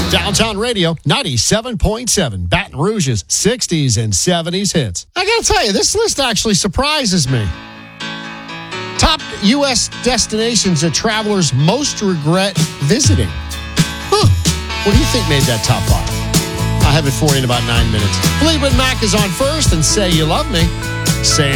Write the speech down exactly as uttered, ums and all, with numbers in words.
Downtown Radio, ninety-seven point seven. Baton Rouge's sixties and seventies hits. I got to tell you, this list actually surprises me. Top U S destinations that travelers most regret visiting. Huh. What do you think made that top five? I'll have it for you in about nine minutes. Fleetwood Mac is on first, and Say You Love Me. Say